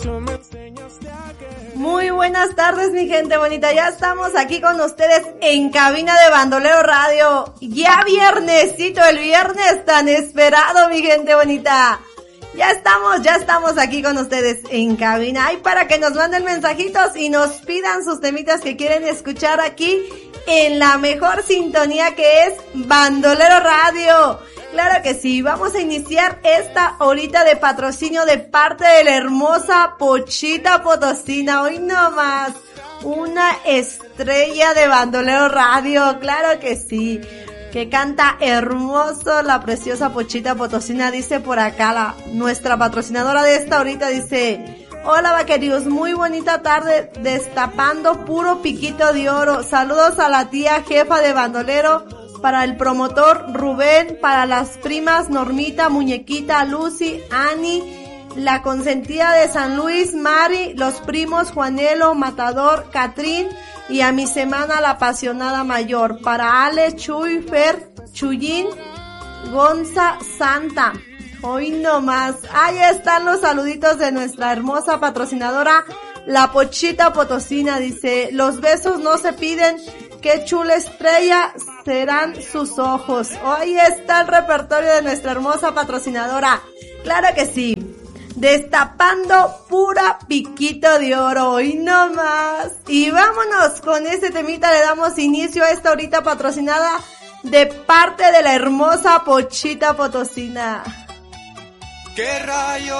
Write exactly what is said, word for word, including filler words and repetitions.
Muy buenas tardes, mi gente bonita. Ya estamos aquí con ustedes en cabina de Bandolero Radio. Ya viernesito, el viernes tan esperado, mi gente bonita. Ya estamos, ya estamos aquí con ustedes en cabina. Ay, para que nos manden mensajitos y nos pidan sus temitas que quieren escuchar aquí en la mejor sintonía que es Bandolero Radio. Claro que sí, vamos a iniciar esta horita de patrocinio de parte de la hermosa Pochita Potosina. Hoy nomás, una estrella de Bandolero Radio, claro que sí, que canta hermoso la preciosa Pochita Potosina. Dice por acá la nuestra patrocinadora de esta horita, dice: hola vaquerios, muy bonita tarde, destapando puro piquito de oro. Saludos a la tía jefa de Bandolero, para el promotor Rubén, para las primas Normita, Muñequita, Lucy, Ani, la consentida de San Luis, Mari, los primos Juanelo, Matador, Catrín, y a mi semana la apasionada mayor, para Ale, Chuy, Fer, Chuyín, Gonza, Santa. Hoy nomás, ahí están los saluditos de nuestra hermosa patrocinadora, la Pochita Potosina. Dice: los besos no se piden, qué chula estrella serán sus ojos. Hoy está el repertorio de nuestra hermosa patrocinadora. Claro que sí. Destapando pura piquito de oro. Hoy no más. Y vámonos con este temita. Le damos inicio a esta horita patrocinada de parte de la hermosa Pochita Potosina. ¿Qué rayo